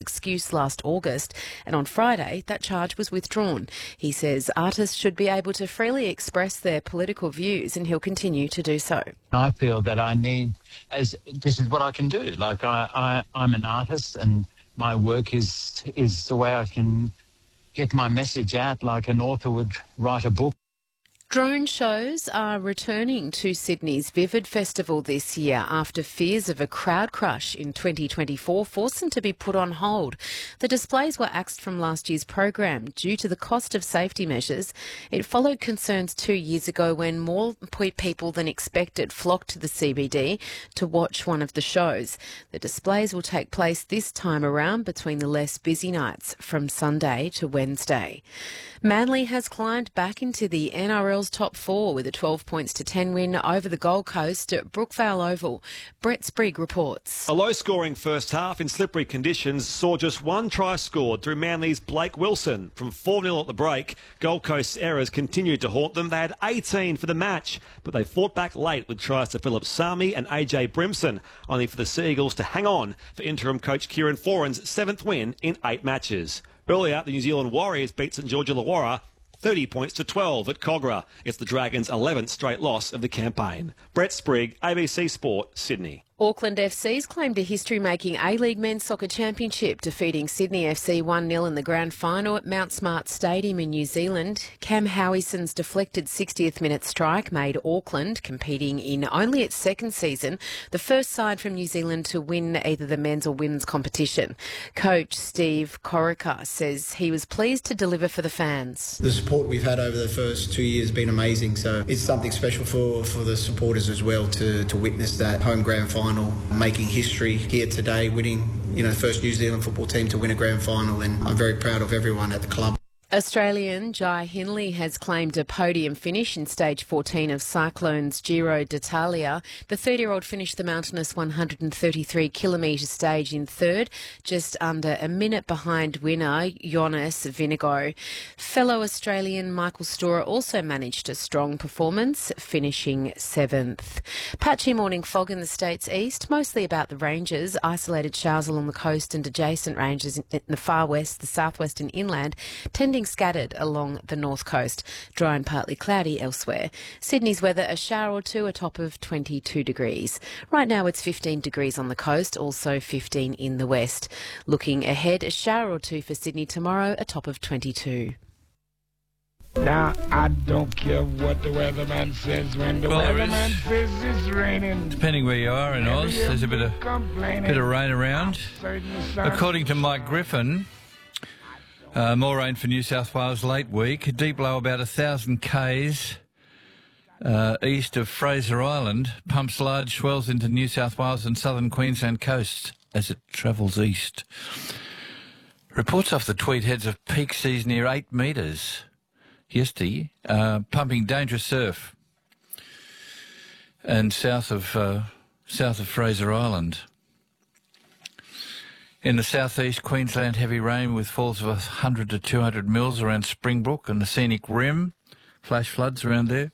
excuse last August, and on Friday that charge was withdrawn. He says artists should be able to freely express their political views, and he'll continue to do so. I feel that I need, as this is what I can do. Like I'm an artist, and my work is the way I can get my message out, like an author would write a book. Drone shows are returning to Sydney's Vivid Festival this year after fears of a crowd crush in 2024 forced them to be put on hold. The displays were axed from last year's program due to the cost of safety measures. It followed concerns 2 years ago when more people than expected flocked to the CBD to watch one of the shows. The displays will take place this time around between the less busy nights from Sunday to Wednesday. Manly has climbed back into the NRL's top four with a 12 points to 10 win over the Gold Coast at Brookvale Oval. Brett Sprigg reports. A low-scoring first half in slippery conditions saw just one try scored through Manly's Blake Wilson. From 4-0 at the break, Gold Coast's errors continued to haunt them. They had 18 for the match, but they fought back late with tries to Philip Sami and AJ Brimson, only for the Seagulls to hang on for interim coach Kieran Foran's 7th win in 8 matches. Earlier, the New Zealand Warriors beat St George Illawarra 30 points to 12 at Cogra. It's the Dragons' 11th straight loss of the campaign. Brett Sprigg, ABC Sport, Sydney. Auckland FC's claimed a history-making A-League Men's Soccer Championship, defeating Sydney FC 1-0 in the grand final at Mount Smart Stadium in New Zealand. Cam Howison's deflected 60th minute strike made Auckland, competing in only its second season, the first side from New Zealand to win either the men's or women's competition. Coach Steve Corica says he was pleased to deliver for the fans. The support we've had over the first 2 years has been amazing, so it's something special for the supporters as well to witness that home grand final, making history here today, winning, the first New Zealand football team to win a grand final, and I'm very proud of everyone at the club. Australian Jai Hindley has claimed a podium finish in stage 14 of Cyclone's Giro d'Italia. The 30-year-old finished the mountainous 133-kilometre stage in third, just under a minute behind winner Jonas Vingegaard. Fellow Australian Michael Storer also managed a strong performance, finishing 7th. Patchy morning fog in the state's east, mostly about the ranges. Isolated showers along the coast and adjacent ranges in the far west, the southwest and inland, tending scattered along the north coast. Dry and partly cloudy elsewhere. Sydney's weather, a shower or two, a top of 22 degrees. Right now it's 15 degrees on the coast, also 15 in the west. Looking ahead, a shower or two for Sydney tomorrow, a top of 22. Now, I don't care what the weatherman says when the weatherman says it's raining. Depending where you are in Oz, there's a bit of rain around. According to Mike Griffin, more rain for New South Wales late week. A deep low about 1,000 k's east of Fraser Island pumps large swells into New South Wales and southern Queensland coast as it travels east. Reports off the Tweed Heads of peak seas near 8 metres yesterday, pumping dangerous surf, and south of Fraser Island. In the southeast Queensland, heavy rain with falls of 100 to 200 mils around Springbrook and the Scenic Rim. Flash floods around there.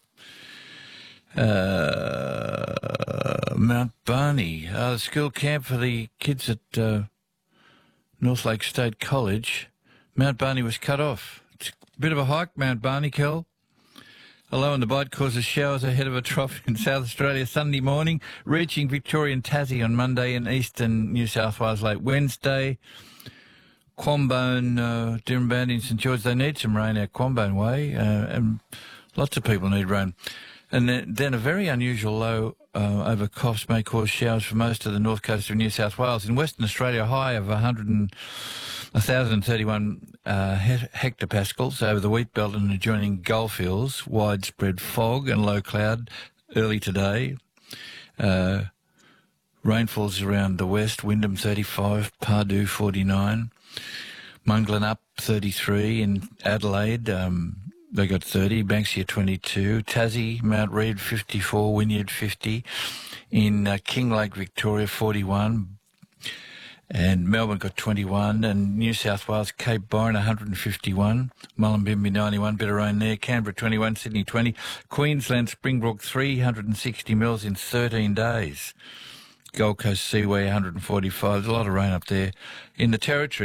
Mount Barney, the school camp for the kids at Northlake State College. Mount Barney was cut off. It's a bit of a hike, Mount Barney, Kel. A low in the bite causes showers ahead of a trough in South Australia Sunday morning, reaching Victoria and Tassie on Monday and eastern New South Wales late Wednesday. Quambone, Dirranbandi and St George, they need some rain out Quambone way, and lots of people need rain. And then a very unusual low over Coffs may cause showers for most of the north coast of New South Wales. In Western Australia, high of 1,031 hectopascals over the wheat belt and adjoining goldfields. Widespread fog and low cloud early today. Rainfalls around the west. Wyndham 35, Pardue 49, Munglan up 33. In Adelaide, they got 30, Banksia 22, Tassie, Mount Reid 54, Wynyard 50, in Kinglake, Victoria 41, and Melbourne got 21, and New South Wales, Cape Byron 151, Mullumbimby 91, bit of rain there, Canberra 21, Sydney 20, Queensland, Springbrook 360 mils in 13 days, Gold Coast Seaway 145, there's a lot of rain up there. In the Territory,